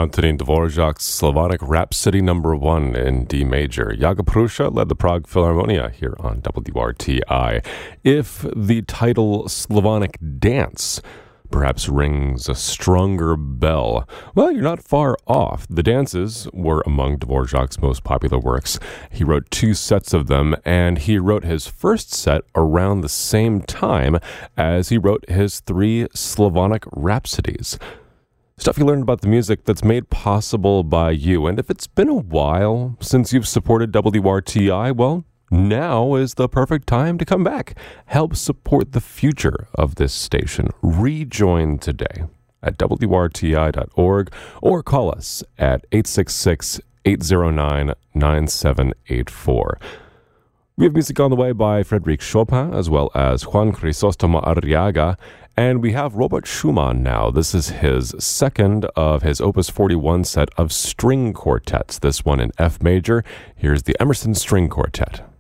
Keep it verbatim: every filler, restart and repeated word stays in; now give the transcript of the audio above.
Antonin Dvorak's Slavonic Rhapsody number one in D major. Jaga Prusha led the Prague Philharmonia here on W R T I. If the title Slavonic Dance perhaps rings a stronger bell, well, you're not far off. The dances were among Dvorak's most popular works. He wrote two sets of them, and he wrote his first set around the same time as he wrote his three Slavonic Rhapsodies. Stuff you learned about the music that's made possible by you. And if it's been a while since you've supported W R T I, well, now is the perfect time to come back. Help support the future of this station. Rejoin today at W R T I dot org or call us at eight six six, eight zero nine, nine seven eight four. We have music on the way by Frédéric Chopin as well as Juan Crisóstomo Arriaga. And we have Robert Schumann now. This is his second of his Opus forty-one set of string quartets, this one in F major. Here's the Emerson String Quartet.